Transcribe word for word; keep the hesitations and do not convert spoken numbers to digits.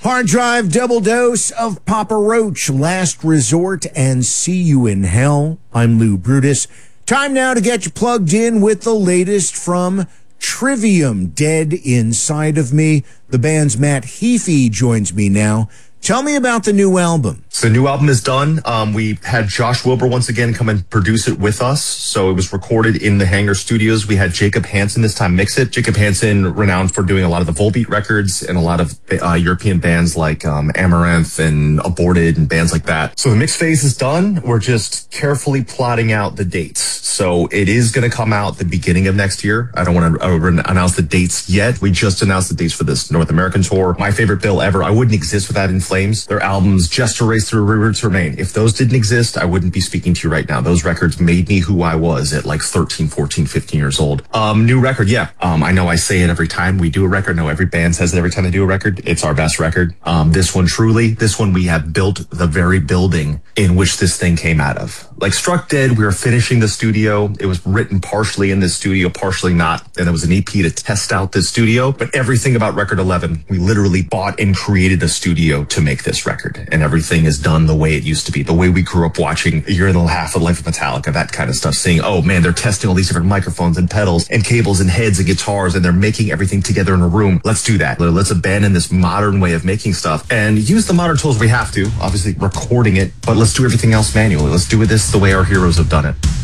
Hard Drive Double Dose of Papa Roach, Last Resort, and See You in Hell. I'm Lou Brutus. Time now to get you plugged in with the latest from Trivium, Dead Inside of Me. The band's Matt Heafy joins me now. Tell me about the new album. So the new album is done. Um, we had Josh Wilbur once again come and produce it with us. So it was recorded in the Hangar Studios. We had Jacob Hansen this time mix it. Jacob Hansen, renowned for doing a lot of the Volbeat records and a lot of uh, European bands like um, Amaranth and Aborted and bands like that. So the mix phase is done. We're just carefully plotting out the dates. So it is going to come out the beginning of next year. I don't want to uh, announce the dates yet. We just announced the dates for this North American tour. My favorite bill ever. I wouldn't exist without In Flames. Their albums, Just Erase Through Rivers Remain. If those didn't exist, I wouldn't be speaking to you right now. Those records made me who I was at like thirteen, fourteen, fifteen years old. Um, new record, yeah. Um, I know I say it every time we do a record. I know every band says it every time they do a record. It's our best record. Um, this one truly, this one we have built the very building in which this thing came out of. Like Struck Dead, we were finishing the studio. It was written partially in this studio, partially not. And it was an E P to test out this studio. But everything about record eleven, we literally bought and created a studio to make this record. And everything is done the way it used to be, the way we grew up watching A Year and a Half of Life of Metallica, that kind of stuff, seeing, oh man, they're testing all these different microphones and pedals and cables and heads and guitars, and they're making everything together in a room. Let's do that. Let's abandon this modern way of making stuff and use the modern tools we have to, obviously recording it, but let's do everything else manually. Let's do this the way our heroes have done it.